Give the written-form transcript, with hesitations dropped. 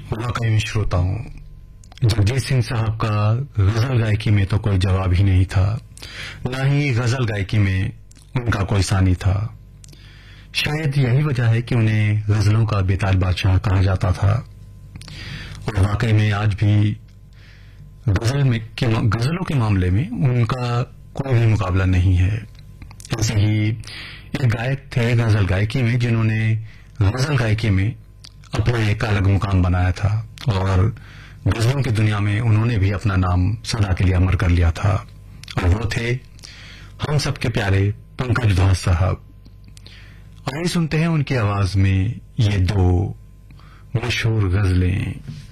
वाकई में श्रोताओं, जगजीत सिंह साहब का गजल गायकी में तो कोई जवाब ही नहीं था, न ही गजल गायकी में उनका कोई सानी था। शायद यही वजह है कि उन्हें गजलों का बेताज बादशाह कहा जाता था। और वाकई में आज भी गजलों के मामले में उनका कोई भी मुकाबला नहीं है। ऐसे ही एक गायक थे गजल गायकी में जिन्होंने गजल गायकी में अपना एक अलग मुकाम बनाया था और गजलों की दुनिया में उन्होंने भी अपना नाम सदा के लिए अमर कर लिया था, और वो थे हम सबके प्यारे पंकज उधास साहब। आइए सुनते हैं उनकी आवाज में ये दो मशहूर गजलें।